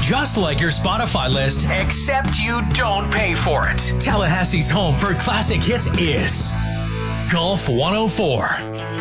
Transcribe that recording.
just like your Spotify list, except you don't pay for it. Tallahassee's home for classic hits is Gulf 104.